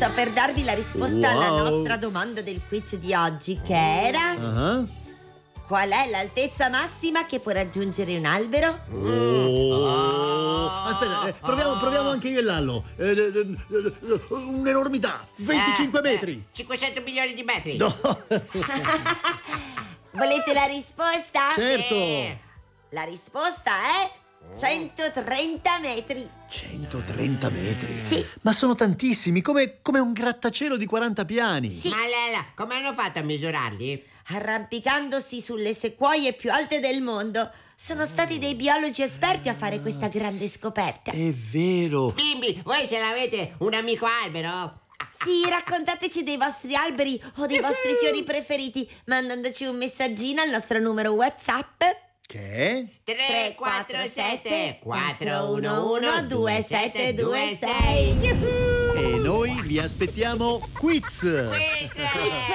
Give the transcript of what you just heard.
sto per darvi la risposta alla nostra domanda del quiz di oggi, che era... Qual è l'altezza massima che può raggiungere un albero? Aspetta, proviamo anche io e Lallo. Un'enormità, 25 metri. 500 milioni di metri. No. Volete la risposta? Certo. La risposta è 130 metri. 130 metri? Sì. Ma sono tantissimi, come un grattacielo di 40 piani. Sì. Ma Lella, come hanno fatto a misurarli? Arrampicandosi sulle sequoie più alte del mondo. Sono stati dei biologi esperti a fare questa grande scoperta. È vero. Bimbi, voi se l'avete un amico albero? Sì, raccontateci dei vostri alberi o dei vostri fiori preferiti mandandoci un messaggino al nostro numero WhatsApp. Che è? 347 411 2726. E noi vi aspettiamo quiz. Quiz!